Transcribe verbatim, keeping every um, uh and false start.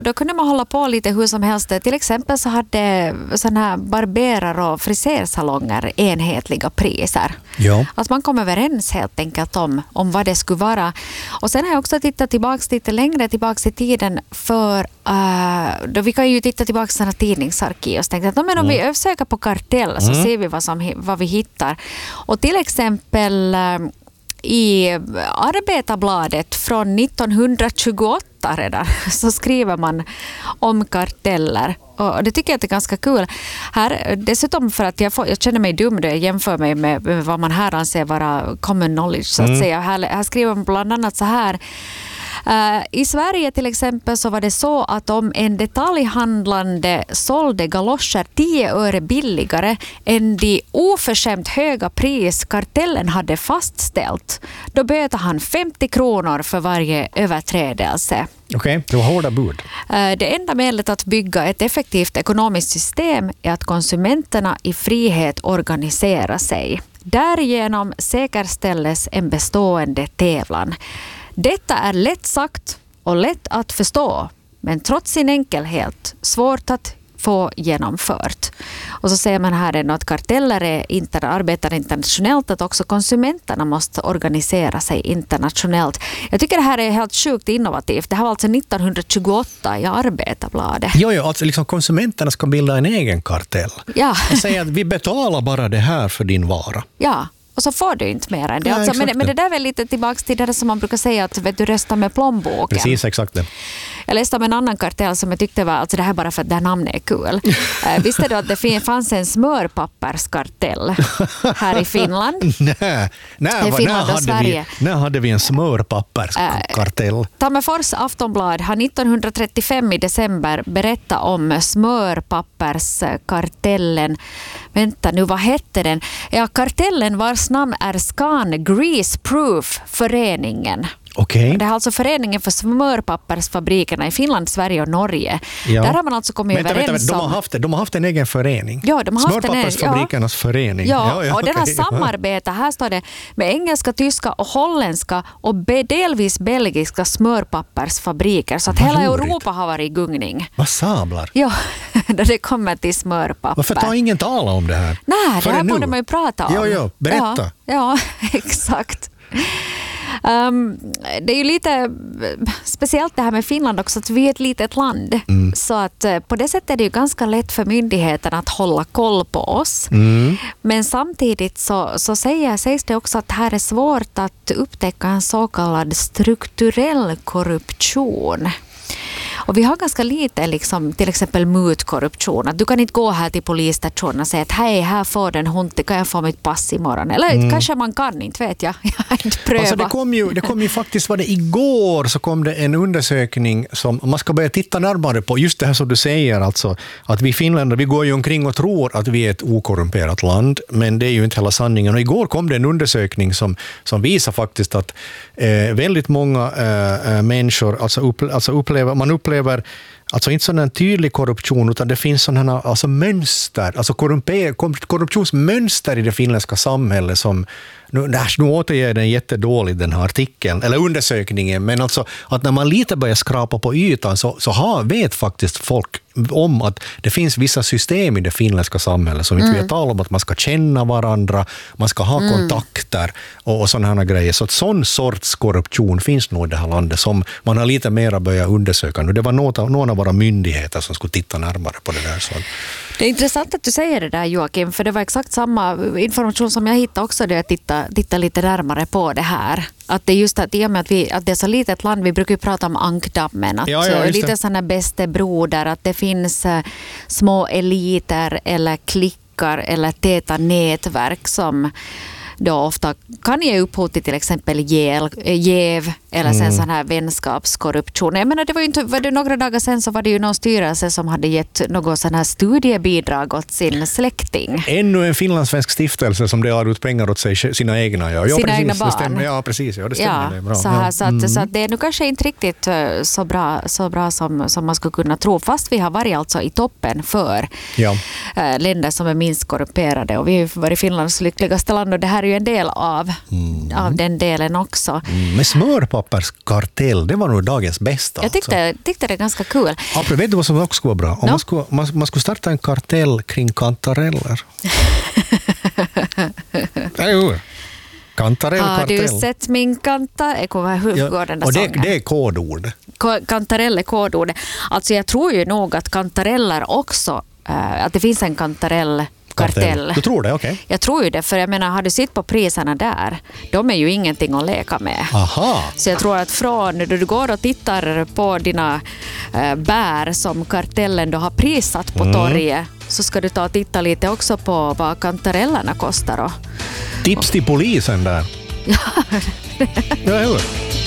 Då kunde man hålla på lite hur som helst. Till exempel så hade såna här barberar- och frisersalonger enhetliga priser. Ja. Att man kom överens helt enkelt om, om vad det skulle vara. Och sen har jag också tittat tillbaka lite längre tillbaka i tiden för uh, då vi kan ju titta tillbaka på sådana tidningsarkiv och tänkte att no, men om mm. vi söker på kartell så mm. ser vi vad, som, vad vi hittar. Och till exempel uh, i Arbetarbladet från nittonhundratjugoåtta redan så skriver man om karteller. Och det tycker jag är ganska kul. Här, dessutom för att jag, får, jag känner mig dum då jag jämför mig med, med vad man här anser vara common knowledge så att mm. säga. Här, här skriver man bland annat så här. Uh, I Sverige till exempel så var det så att om en detaljhandlande sålde galoscher tio öre billigare än de oförskämt höga pris kartellen hade fastställt, då böter han femtio kronor för varje överträdelse. Okej, okay, det var hårda bud. Uh, det enda medlet att bygga ett effektivt ekonomiskt system är att konsumenterna i frihet organiserar sig. Därigenom säkerställes en bestående tävlan. Detta är lätt sagt och lätt att förstå, men trots sin enkelhet svårt att få genomfört. Och så säger man här ändå att karteller är inter, arbetar internationellt, att också konsumenterna måste organisera sig internationellt. Jag tycker det här är helt sjukt innovativt. Det här var alltså nittonhundratjugoåtta i Arbetarbladet. Jo, jo, alltså liksom konsumenterna ska bilda en egen kartell. Ja. Och säga att vi betalar bara det här för din vara. Ja. Och så får du inte mer än det. Ja, alltså, men, men det där är väl lite tillbaka till det som man brukar säga att vet, du röstar med plånboken. Precis, exakt det. Jag läste om en annan kartell som jag tyckte var, alltså det här bara för att det här namnet är kul. uh, visste du att det fanns en smörpapperskartell här i Finland? Nej, när, Finland när, och hade Sverige. vi, när hade vi en smörpapperskartell? Uh, Tammerfors Aftonblad har nittonhundratrettiofem i december berättat om smörpapperskartellen. Vänta nu, vad hette den? Ja, kartellen vars namn är Scan Greaseproof föreningen. Okay. Det är alltså föreningen för smörpappersfabrikerna i Finland, Sverige och Norge. Ja. Där har man alltså kommit vänta, överens vänta, vänta. De, har om... haft, de har haft en egen förening. Ja, de har haft en Smörpappersfabrikernas ja. förening. Ja, ja, ja och okay. den har samarbete, här står det, med engelska, tyska och holländska och delvis belgiska smörpappersfabriker. Så att Vad hela roligt. Europa har varit i gungning. Vad sablar? Ja, då det kommer till smörpapper. Varför tar ingen tala om det här? Nej, det här nu? borde man ju prata om. Jo, jo, berätta. Ja, ja exakt. Um, det är ju lite speciellt det här med Finland också, att vi är ett litet land. Mm. Så att på det sättet är det ju ganska lätt för myndigheterna att hålla koll på oss. Mm. Men samtidigt så, så säger, sägs det också att det här är svårt att upptäcka en så kallad strukturell korruption. Och vi har ganska lite liksom, till exempel mutkorruption. Att du kan inte gå här till polisstationen och säga att hej, här får den hund, kan jag få mitt pass imorgon? Eller mm. kanske man kan, inte vet jag. Jag har inte prövat. Alltså det kom ju, det kom ju faktiskt, var det igår så kom det en undersökning som man ska börja titta närmare på. Just det här som du säger, alltså, att vi finländare, vi går ju omkring och tror att vi är ett okorrumperat land, men det är ju inte hela sanningen. Och igår kom det en undersökning som, som visar faktiskt att eh, väldigt många eh, människor alltså, upp, alltså upplever, man upplever alltså inte sån en tydlig korruption, utan det finns sådana alltså mönster, alltså korruptionsmönster i det finländska samhället som nu, nu återger den jättedåligt den här artikeln, eller undersökningen, men alltså att när man lite börjar skrapa på ytan så, så har, vet faktiskt folk om att det finns vissa system i det finländska samhället som inte mm. vi talar om, att man ska känna varandra, man ska ha mm. kontakter och, och sådana här grejer. Så att sån sorts korruption finns nog i det här landet som man har lite mer börjat undersöka nu. Det var något, någon av våra myndigheter som skulle titta närmare på det där. Så. Det är intressant att du säger det där, Joakim, för det var exakt samma information som jag hittade också då jag tittade, tittade lite närmare på det här. Att det är just att i och med att, vi, att det är så litet land, vi brukar ju prata om ankdammen, att ja, ja, lite sådana bästa broder, att det finns uh, små eliter eller klickar eller täta nätverk som då ofta kan ge upphov till till exempel jäv, jäv eller sen mm. sån här vänskapskorruption. Jag menar, det var ju inte, var det några dagar sedan så var det ju någon styrelse som hade gett något sån här studiebidrag åt sin släkting. Ännu en finlandssvensk stiftelse som delar ut pengar åt sig, sina egna. Ja, ja sina precis, egna barn. Det stämmer, ja, precis. Ja, det stämmer. Ja, det är bra. så, här, ja. så, att, mm. så att det är nu kanske inte riktigt så bra, så bra som, som man skulle kunna tro. Fast vi har varit alltså i toppen för ja. äh, länder som är minst korrumperade. Och vi har varit Finlands lyckligaste land. Och det här är ju en del av, mm. av den delen också. Mm. Men smörpapperskartell, det var nog dagens bästa. Jag tyckte, alltså. tyckte det är ganska kul. Ja, vet du vad som också skulle vara bra? Om no? man, skulle, man, man skulle starta en kartell kring kantareller. Jo. Kantarell, Har kartell. du sett min kanta? Jag kommer ihåg hur går den där och det, sången. det är kodord. Kantarell är kodord. Alltså jag tror ju nog att kantareller också, äh, att det finns en kantarellkartell. Du tror det? Okej. Okay. Jag tror ju det, för jag menar, har du sett på priserna där, de är ju ingenting att leka med. Aha. Så jag tror att från när du går och tittar på dina äh, bär som kartellen då har prissatt på mm. torget, så ska du ta och titta lite också på vad kantarellerna kostar. Och, Tips till polisen där. Ja. Ja, hur?